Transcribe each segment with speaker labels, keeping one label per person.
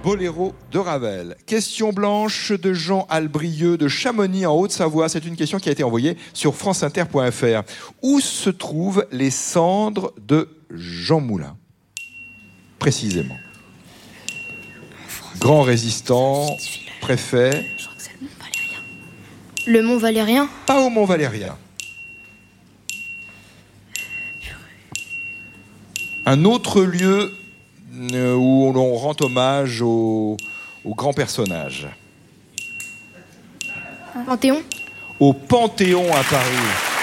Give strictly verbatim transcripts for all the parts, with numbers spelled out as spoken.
Speaker 1: Boléro de Ravel. Question blanche de Jean Albrieux de Chamonix en Haute-Savoie. C'est une question qui a été envoyée sur franceinter point f r. Où se trouvent les cendres de Jean Moulin? Précisément. Grand résistant, préfet.
Speaker 2: Je crois que c'est le Mont Valérien. Le Mont Valérien?
Speaker 1: Pas au Mont Valérien. Un autre lieu où l'on rend hommage aux, aux grands personnages.
Speaker 2: Panthéon?
Speaker 1: Au Panthéon à Paris.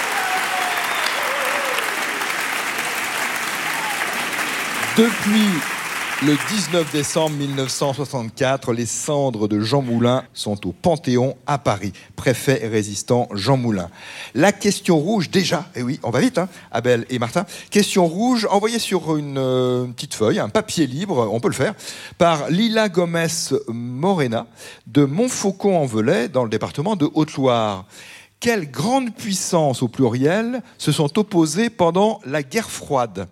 Speaker 1: Depuis le dix-neuf décembre mille neuf cent soixante-quatre, les cendres de Jean Moulin sont au Panthéon à Paris. Préfet et résistant Jean Moulin. La question rouge, déjà, et oui, on va vite, hein, Abel et Martin. Question rouge, envoyée sur une, euh, une petite feuille, un papier libre, on peut le faire, par Lila Gomez Morena de Montfaucon-en-Velay, dans le département de Haute-Loire. Quelles grandes puissances, au pluriel, se sont opposées pendant la guerre froide?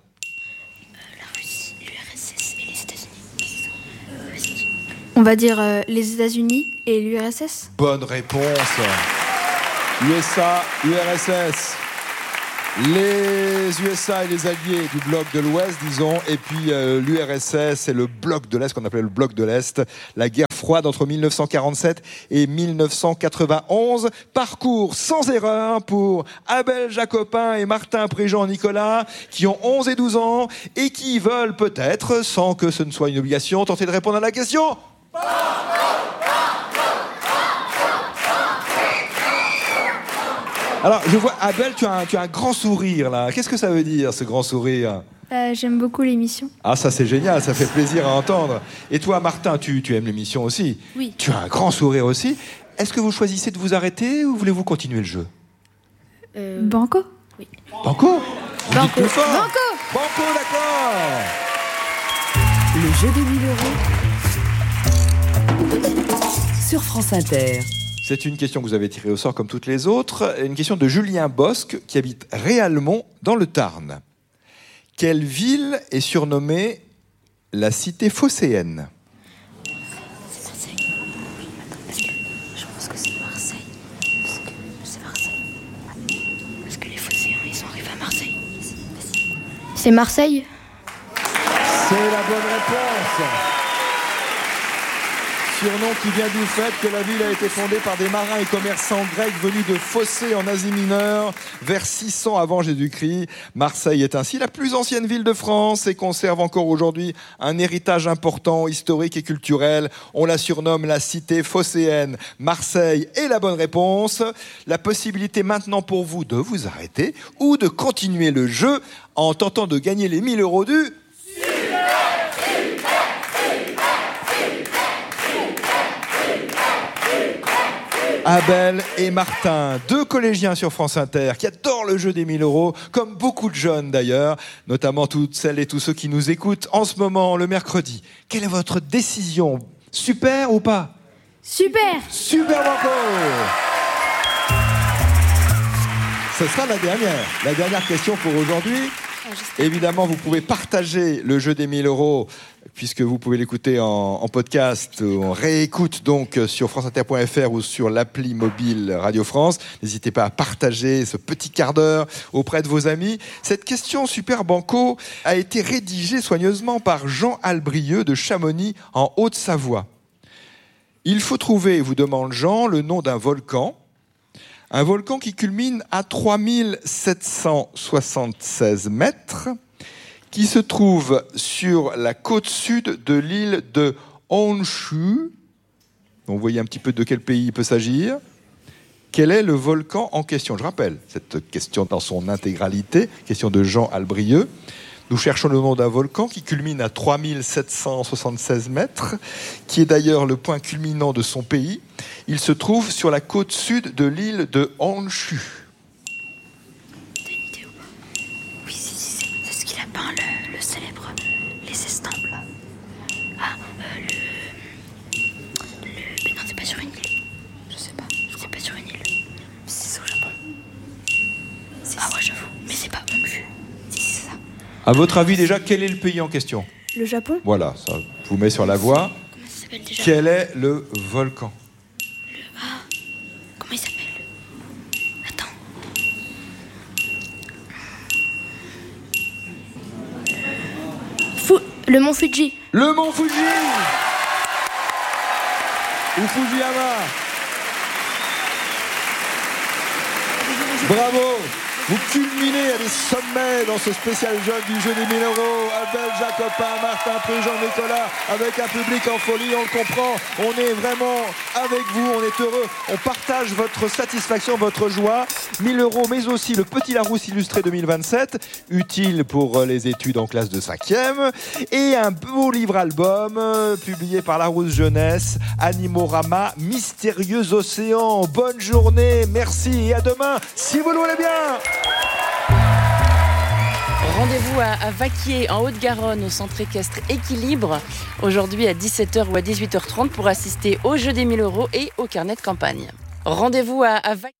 Speaker 2: On va dire euh, les États-Unis et l'U R S S.
Speaker 1: Bonne réponse. U S A, U R S S. Les U S A et les alliés du bloc de l'Ouest, disons, et puis euh, l'U R S S et le bloc de l'Est, qu'on appelait le bloc de l'Est. La guerre froide entre mille neuf cent quarante-sept et mille neuf cent quatre-vingt-onze. Parcours sans erreur pour Abel Jacopin et Martin Préjean-Nicolas, qui ont onze et douze ans et qui veulent peut-être, sans que ce ne soit une obligation, tenter de répondre à la question. Alors, je vois, Abel, tu as, un, tu as un grand sourire, là. Qu'est-ce que ça veut dire, ce grand sourire?
Speaker 2: euh, J'aime beaucoup l'émission.
Speaker 1: Ah, ça, c'est génial, ça fait plaisir à entendre. Et toi, Martin, tu, tu aimes l'émission aussi?
Speaker 2: Oui.
Speaker 1: Tu as un grand sourire aussi. Est-ce que vous choisissez de vous arrêter ou voulez-vous continuer le jeu?
Speaker 2: euh... Banco? Oui.
Speaker 1: Banco? Vous dites plus fort.
Speaker 2: Banco.
Speaker 1: Banco, d'accord.
Speaker 3: Le jeu des mille euros sur France Inter.
Speaker 1: C'est une question que vous avez tirée au sort comme toutes les autres. Une question de Julien Bosque, qui habite Réalmont, dans le Tarn. Quelle ville est surnommée la cité phocéenne?
Speaker 2: C'est Marseille. Parce que je pense que c'est Marseille. Parce que c'est Marseille. Parce que les phocéens, ils sont arrivés à Marseille. C'est Marseille?
Speaker 1: C'est la bonne réponse. Surnom qui vient du fait que la ville a été fondée par des marins et commerçants grecs venus de Phocée en Asie mineure vers six cents avant Jésus-Christ. Marseille est ainsi la plus ancienne ville de France et conserve encore aujourd'hui un héritage important, historique et culturel. On la surnomme la cité phocéenne. Marseille est la bonne réponse. La possibilité maintenant pour vous de vous arrêter ou de continuer le jeu en tentant de gagner les mille euros du... Abel et Martin, deux collégiens sur France Inter qui adorent le jeu des mille euros, comme beaucoup de jeunes d'ailleurs, notamment toutes celles et tous ceux qui nous écoutent en ce moment, le mercredi. Quelle est votre décision? Super ou pas?
Speaker 2: Super.
Speaker 1: Super Banco. Ce sera la dernière, la dernière question pour aujourd'hui. Évidemment, vous pouvez partager le jeu des mille euros puisque vous pouvez l'écouter en, en podcast, en réécoute donc sur franceinter point f r ou sur l'appli mobile Radio France. N'hésitez pas à partager ce petit quart d'heure auprès de vos amis. Cette question Super Banco a été rédigée soigneusement par Jean Albrieux de Chamonix en Haute-Savoie. Il faut trouver, vous demande Jean, le nom d'un volcan. Un volcan qui culmine à trois mille sept cent soixante-seize mètres, qui se trouve sur la côte sud de l'île de Honshu. Vous voyez un petit peu de quel pays il peut s'agir. Quel est le volcan en question? Je rappelle cette question dans son intégralité, question de Jean Albrieux. Nous cherchons le nom d'un volcan qui culmine à trois mille sept cent soixante-seize mètres, qui est d'ailleurs le point culminant de son pays. Il se trouve sur la côte sud de l'île de Honshu.
Speaker 2: T'as une idée ou pas? Oui, si, si, c'est ce qu'il a peint, le, le célèbre Les Estampes, là. Ah, euh, le... le... Mais non, c'est pas sur une île. Je sais pas, c'est pas sur une île. C'est au Japon. Ah ouais, j'avoue, mais c'est pas Honshu. Si, c'est ça.
Speaker 1: À votre avis, déjà, quel est le pays en question?
Speaker 2: Le Japon?
Speaker 1: Voilà, ça vous met sur la voie.
Speaker 2: Comment ça s'appelle déjà?
Speaker 1: Quel est le volcan?
Speaker 2: Le... Ah, comment il s'appelle? Attends. Fou... Le mont Fuji.
Speaker 1: Le mont Fuji ou Fujiyama. Bravo. Vous culminez à des sommets dans ce spécial jeu du jeu des mille euros. Abel, Jacopin, Martin, Jean, Nicolas, avec un public en folie, on le comprend. On est vraiment avec vous, on est heureux. On partage votre satisfaction, votre joie. mille euros, mais aussi le Petit Larousse illustré deux mille vingt-sept, utile pour les études en classe de cinquième. Et un beau livre-album publié par Larousse Jeunesse, Animorama, Mystérieux Océan. Bonne journée, merci et à demain, si vous le voulez bien.
Speaker 4: Rendez-vous à, à Vaquier, en Haute-Garonne, au centre équestre Équilibre, aujourd'hui à dix-sept heures ou à dix-huit heures trente pour assister au jeu des mille euros et au carnet de campagne. Rendez-vous à, à Vaquier.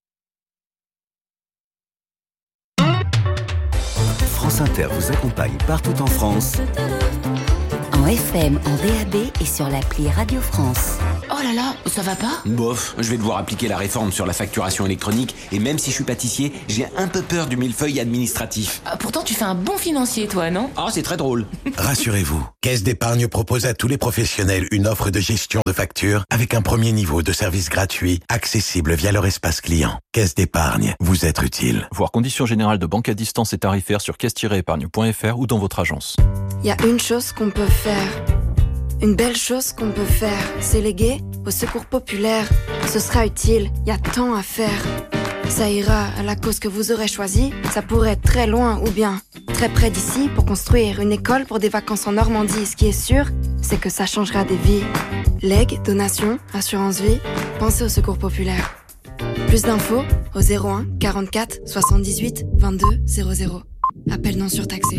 Speaker 5: France Inter vous accompagne partout en France.
Speaker 3: En F M, en D A B et sur l'appli Radio France.
Speaker 6: Oh là là, ça va pas?
Speaker 7: Bof, je vais devoir appliquer la réforme sur la facturation électronique et même si je suis pâtissier, j'ai un peu peur du millefeuille administratif.
Speaker 6: Ah, pourtant tu fais un bon financier toi, non?
Speaker 7: Ah, c'est très drôle.
Speaker 8: Rassurez-vous, Caisse d'épargne propose à tous les professionnels une offre de gestion de factures avec un premier niveau de service gratuit, accessible via leur espace client. Caisse d'épargne, vous être utile.
Speaker 9: Voir conditions générales de banque à distance et tarifaires sur caisse tiret épargne point f r ou dans votre agence.
Speaker 10: Il y a une chose qu'on peut faire. Une belle chose qu'on peut faire, c'est léguer au secours populaire. Ce sera utile, il y a tant à faire. Ça ira à la cause que vous aurez choisie. Ça pourrait être très loin ou bien très près d'ici pour construire une école pour des vacances en Normandie. Ce qui est sûr, c'est que ça changera des vies. Legs, donations, assurance vie, pensez au secours populaire. Plus d'infos au zéro un quarante-quatre soixante-dix-huit vingt-deux zéro zéro. Appel non surtaxé.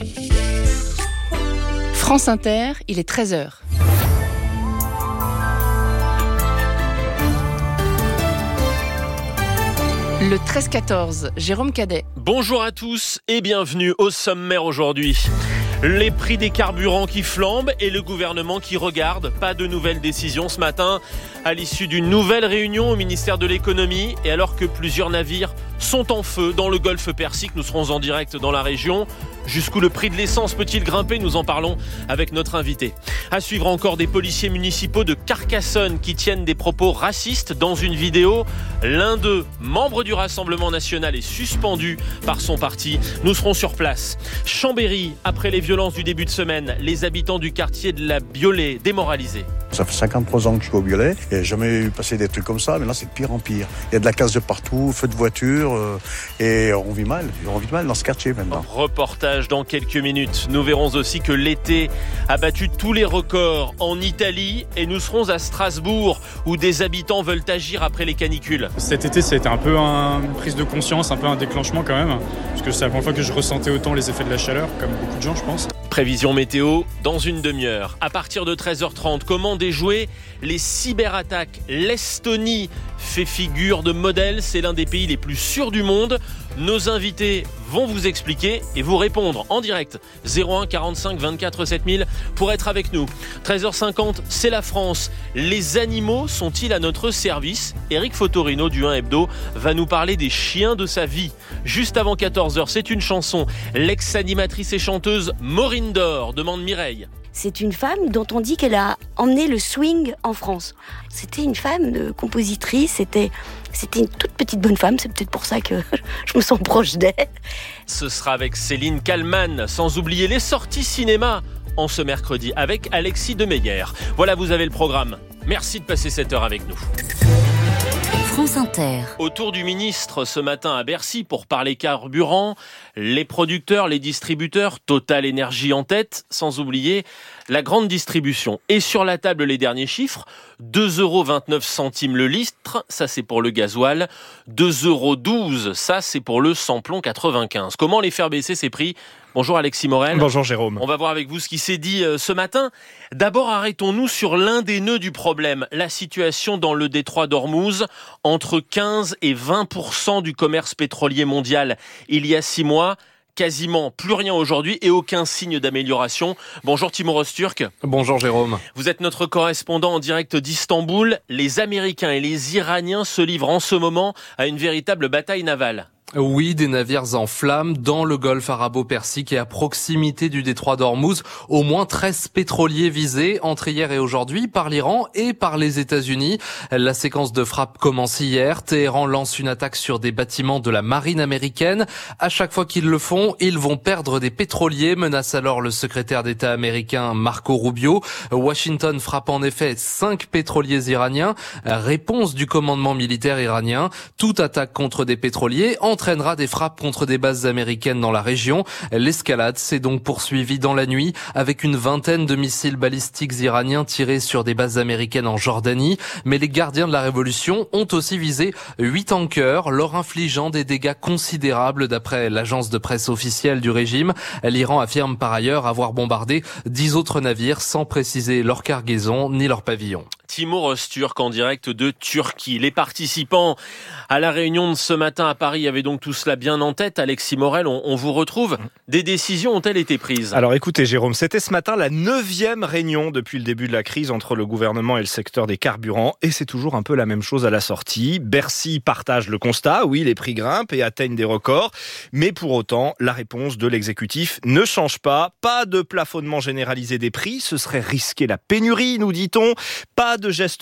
Speaker 4: France Inter, il est treize heures. Le treize quatorze, Jérôme Cadet.
Speaker 11: Bonjour à tous et bienvenue au sommaire aujourd'hui. Les prix des carburants qui flambent et le gouvernement qui regarde. Pas de nouvelles décisions ce matin à l'issue d'une nouvelle réunion au ministère de l'économie. Et alors que plusieurs navires sont en feu dans le golfe Persique, nous serons en direct dans la région. Jusqu'où le prix de l'essence peut-il grimper? Nous en parlons avec notre invité. À suivre encore des policiers municipaux de Carcassonne qui tiennent des propos racistes dans une vidéo. L'un d'eux, membre du Rassemblement national, est suspendu par son parti. Nous serons sur place. Chambéry, après les violences du début de semaine, les habitants du quartier de la Biolay démoralisés.
Speaker 12: Ça fait cinquante-trois ans que je suis au Biolay. Il n'y a jamais eu passé des trucs comme ça, mais là c'est de pire en pire. Il y a de la casse de partout, feu de voiture, euh, et on vit mal. On vit mal dans ce quartier maintenant.
Speaker 11: Reportage dans quelques minutes. Nous verrons aussi que l'été a battu tous les records en Italie et nous serons à Strasbourg où des habitants veulent agir après les canicules.
Speaker 13: Cet été, ça a été un peu un, une prise de conscience, un peu un déclenchement quand même, parce que c'est la première fois que je ressentais autant les effets de la chaleur, comme beaucoup de gens, je pense.
Speaker 11: Prévision météo dans une demi-heure. À partir de treize heures trente, comment déjouer les cyberattaques? L'Estonie fait figure de modèle, c'est l'un des pays les plus sûrs du monde. Nos invités vont vous expliquer et vous répondre en direct. zéro un quarante-cinq vingt-quatre sept mille pour être avec nous. treize heures cinquante, c'est la France. Les animaux sont-ils à notre service? Eric Fotorino du un Hebdo va nous parler des chiens de sa vie. Juste avant quatorze heures, c'est une chanson. L'ex-animatrice et chanteuse Maureen Dor demande Mireille.
Speaker 14: C'est une femme dont on dit qu'elle a emmené le swing en France. C'était une femme de compositrice, c'était, c'était une toute petite bonne femme, c'est peut-être pour ça que je me sens proche d'elle.
Speaker 11: Ce sera avec Céline Kallmann, sans oublier les sorties cinéma en ce mercredi avec Alexis Demeyer. Voilà, vous avez le programme. Merci de passer cette heure avec nous.
Speaker 3: France Inter.
Speaker 11: Autour du ministre ce matin à Bercy pour parler carburant, les producteurs, les distributeurs, Total Énergie en tête, sans oublier la grande distribution. Et sur la table, les derniers chiffres, deux euros vingt-neuf centimes le litre, ça c'est pour le gasoil, deux euros douze, ça c'est pour le samplon quatre-vingt-quinze. Comment les faire baisser ces prix ? Bonjour Alexis Morel.
Speaker 15: Bonjour Jérôme.
Speaker 11: On va voir avec vous ce qui s'est dit ce matin. D'abord, arrêtons-nous sur l'un des nœuds du problème, la situation dans le détroit d'Ormuz. Entre quinze et vingt pour cent du commerce pétrolier mondial il y a six mois, quasiment plus rien aujourd'hui et aucun signe d'amélioration. Bonjour Timur Öztürk.
Speaker 15: Bonjour Jérôme.
Speaker 11: Vous êtes notre correspondant en direct d'Istanbul. Les Américains et les Iraniens se livrent en ce moment à une véritable bataille navale.
Speaker 15: Oui, des navires en flammes dans le golfe arabo-persique et à proximité du détroit d'Ormuz. Au moins treize pétroliers visés entre hier et aujourd'hui par l'Iran et par les États-Unis. La séquence de frappe commence hier. Téhéran lance une attaque sur des bâtiments de la marine américaine. À chaque fois qu'ils le font, ils vont perdre des pétroliers, menace alors le secrétaire d'État américain Marco Rubio. Washington frappe en effet cinq pétroliers iraniens. Réponse du commandement militaire iranien. Toute attaque contre des pétroliers entraînera des frappes contre des bases américaines dans la région. L'escalade s'est donc poursuivie dans la nuit avec une vingtaine de missiles balistiques iraniens tirés sur des bases américaines en Jordanie. Mais les gardiens de la révolution ont aussi visé huit tankers, leur infligeant des dégâts considérables d'après l'agence de presse officielle du régime. L'Iran affirme par ailleurs avoir bombardé dix autres navires sans préciser leur cargaison ni leur pavillon.
Speaker 11: Timur Öztürk en direct de Turquie. Les participants à la réunion de ce matin à Paris avaient donc tout cela bien en tête. Alexis Morel, on, on vous retrouve. Des décisions ont-elles été prises ?
Speaker 16: Alors écoutez Jérôme, c'était ce matin la neuvième réunion depuis le début de la crise entre le gouvernement et le secteur des carburants. Et c'est toujours un peu la même chose à la sortie. Bercy partage le constat, oui, les prix grimpent et atteignent des records. Mais pour autant, la réponse de l'exécutif ne change pas. Pas de plafonnement généralisé des prix, ce serait risquer la pénurie, nous dit-on. Pas de geste